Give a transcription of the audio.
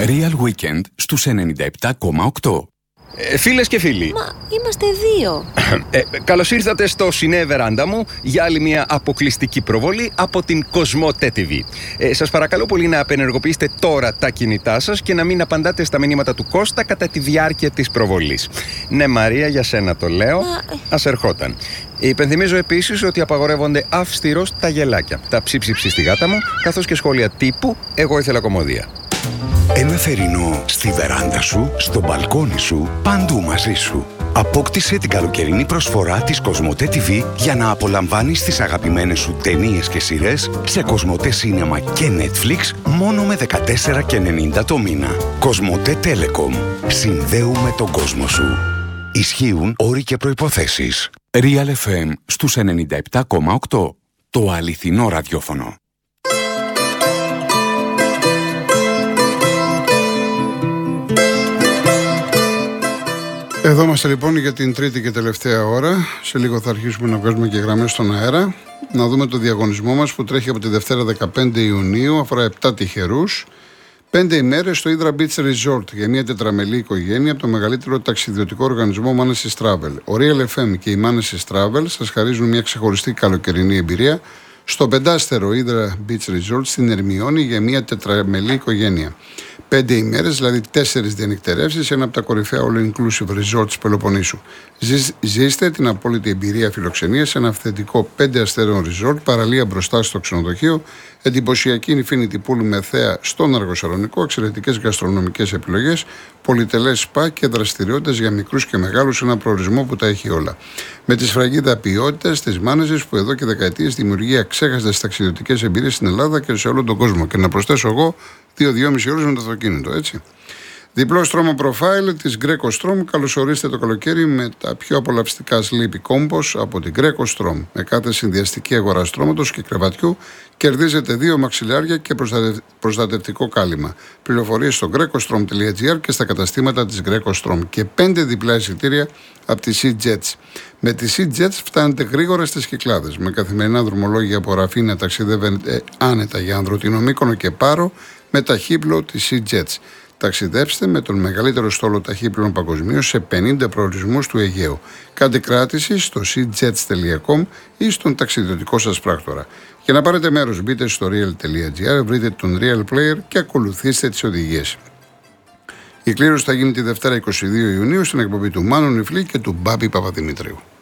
Real Weekend στους 97,8. Φίλες και φίλοι. Μα είμαστε δύο. Καλώς ήρθατε στο Σινέ Βεράντα μου για άλλη μια αποκλειστική προβολή από την Κοσμοτέ TV. Σας παρακαλώ πολύ να απενεργοποιήσετε τώρα τα κινητά σας και να μην απαντάτε στα μηνύματα του Κώστα κατά τη διάρκεια της προβολής. Ναι, Μαρία, για σένα το λέω. Ας ερχόταν. Υπενθυμίζω επίσης ότι απαγορεύονται αυστηρώς τα γελάκια, τα ψίψιψη στη γάτα μου, καθώς και σχόλια τύπου «Εγώ ήθελα κομμωδία». Ένα θερινό στη βεράντα σου, στο μπαλκόνι σου, παντού μαζί σου. Απόκτησε την καλοκαιρινή προσφορά της Κοσμοτέ TV για να απολαμβάνεις τις αγαπημένες σου ταινίες και σειρές σε Κοσμοτέ Cinema και Netflix μόνο με 14,90 το μήνα. Κοσμοτέ Telecom. Συνδέουμε τον κόσμο σου. Ισχύουν όροι και προϋποθέσεις. Real FM στους 97,8. Το αληθινό ραδιόφωνο. Εδώ είμαστε λοιπόν για την τρίτη και τελευταία ώρα. Σε λίγο θα αρχίσουμε να βγάζουμε και γραμμές στον αέρα. Να δούμε το διαγωνισμό μας που τρέχει από τη Δευτέρα 15 Ιουνίου. Αφορά 7 τυχερούς. 5 ημέρες στο Hydra Beach Resort για μια τετραμελή οικογένεια από το μεγαλύτερο ταξιδιωτικό οργανισμό Manesis Travel. Ο Real FM και η Manesis Travel σας χαρίζουν μια ξεχωριστή καλοκαιρινή εμπειρία στο 5άστερο Hydra Beach Resort στην Ερμιώνη για μια τετραμελή οικογένεια. 5 ημέρες, δηλαδή 4 διανυκτερεύσεις, ένα από τα κορυφαία all-inclusive resort της Πελοποννήσου. Ζήστε την απόλυτη εμπειρία φιλοξενίας σε ένα αυθεντικό 5 αστέρων resort, παραλία μπροστά στο ξενοδοχείο, εντυπωσιακή infinity pool με θέα στον Αργοσαλονικό, εξαιρετικές γαστρονομικές επιλογές, πολυτελές σπα και δραστηριότητες για μικρούς και μεγάλους, ένα προορισμό που τα έχει όλα. Με τη σφραγίδα ποιότητας της Manesis που εδώ και δεκαετίες δημιουργεί αξέχαστες ταξιδιωτικές εμπειρίες στην Ελλάδα και σε όλο τον κόσμο. Και να προσθέσω εγώ 2-2,5 ώρες με το αυτοκίνητο, έτσι. Διπλό στρώμα profile της Greco Strom. Καλωσορίστε το καλοκαίρι με τα πιο απολαυστικά Sleepy Combos από την Greco Strom. Με κάθε συνδυαστική αγορά στρώματος και κρεβατιού κερδίζετε 2 μαξιλάρια και προστατευτικό κάλυμα. Πληροφορίες στο grecostrom.gr και στα καταστήματα της Greco Strom. Και 5 διπλά εισιτήρια από τη Sea Jets. Με τη Sea Jets φτάνετε γρήγορα στις Κυκλάδες. Με καθημερινά δρομολόγια από Ραφίνα ταξιδεύετε άνετα για Ανδρωτίνο, Μύκονο και Πάρο με ταχύπλο της Sea Jets. Ταξιδέψτε με τον μεγαλύτερο στόλο ταχύπλων παγκοσμίως σε 50 προορισμούς του Αιγαίου. Κάντε κράτηση στο seajets.com ή στον ταξιδιωτικό σας πράκτορα. Για να πάρετε μέρος μπείτε στο real.gr, βρείτε τον Real Player και ακολουθήστε τις οδηγίες. Η κλήρωση θα γίνει τη Δευτέρα 22 Ιουνίου στην εκπομπή του Μάνου Νιφλή και του Μπάμπη Παπαδημητρίου.